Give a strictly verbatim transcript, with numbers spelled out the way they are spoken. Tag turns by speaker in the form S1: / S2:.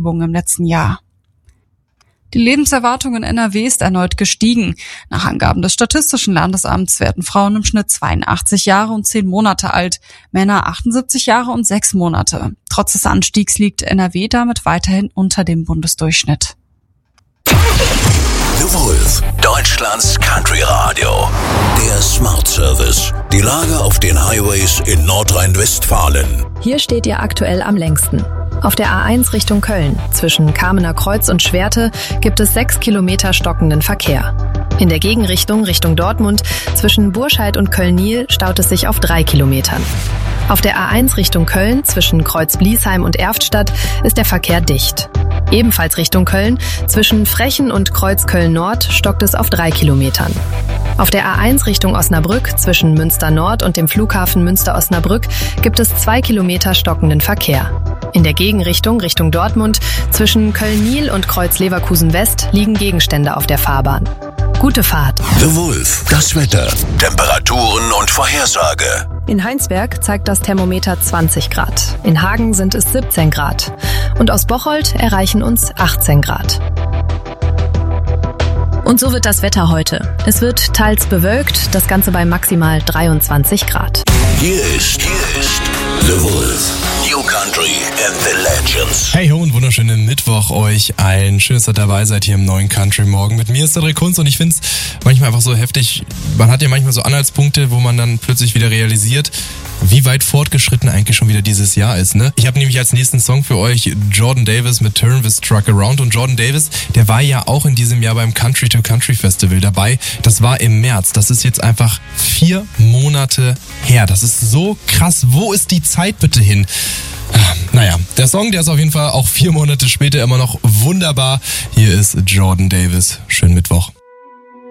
S1: Verschiebungen im letzten Jahr. Die Lebenserwartung in N R W ist erneut gestiegen. Nach Angaben des Statistischen Landesamts werden Frauen im Schnitt zweiundachtzig Jahre und zehn Monate alt, Männer achtundsiebzig Jahre und sechs Monate. Trotz des Anstiegs liegt N R W damit weiterhin unter dem Bundesdurchschnitt.
S2: The Wolf, Deutschlands Country Radio. Der Smart Service. Die Lage auf den Highways in Nordrhein-Westfalen.
S3: Hier steht ihr aktuell am längsten. Auf der A eins Richtung Köln, zwischen Kamener Kreuz und Schwerte, gibt es sechs Kilometer stockenden Verkehr. In der Gegenrichtung Richtung Dortmund, zwischen Burscheid und Köln-Niel, staut es sich auf drei Kilometern. Auf der A eins Richtung Köln, zwischen Kreuz-Bliesheim und Erftstadt, ist der Verkehr dicht. Ebenfalls Richtung Köln, zwischen Frechen und Kreuz Köln-Nord, stockt es auf drei Kilometern. Auf der A eins Richtung Osnabrück, zwischen Münster Nord und dem Flughafen Münster-Osnabrück, gibt es zwei Kilometer stockenden Verkehr. In der Gegenrichtung Richtung Dortmund, zwischen Köln-Niel und Kreuz-Leverkusen-West, liegen Gegenstände auf der Fahrbahn. Gute Fahrt.
S2: The Wolf, das Wetter, Temperaturen und Vorhersage.
S3: In Heinsberg zeigt das Thermometer zwanzig Grad. In Hagen sind es siebzehn Grad. Und aus Bocholt erreichen uns achtzehn Grad. Und so wird das Wetter heute. Es wird teils bewölkt, das Ganze bei maximal dreiundzwanzig Grad.
S2: Hier ist, hier ist The Wolf. New Country and the Legends.
S4: Hey ho und wunderschönen Mittwoch euch allen. Schön, dass ihr dabei seid hier im neuen Country Morgen. Mit mir ist der Dreh Kunz und ich finde es manchmal einfach so heftig. Man hat ja manchmal so Anhaltspunkte, wo man dann plötzlich wieder realisiert, wie weit fortgeschritten eigentlich schon wieder dieses Jahr ist, ne? Ich habe nämlich als nächsten Song für euch Jordan Davis mit Turn This Truck Around. Und Jordan Davis, der war ja auch in diesem Jahr beim Country to Country Festival dabei. Das war im März. Das ist jetzt einfach vier Monate her. Das ist so krass. Wo ist die Zeit bitte hin? Naja, der Song, der ist auf jeden Fall auch vier Monate später immer noch wunderbar. Hier ist Jordan Davis. Schönen Mittwoch.